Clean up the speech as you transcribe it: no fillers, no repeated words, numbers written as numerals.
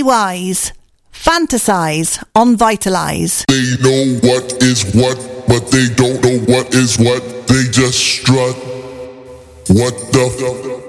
wise. Fantasize on Vitalize. They know what is what, but they don't know what is what. They just strut. What the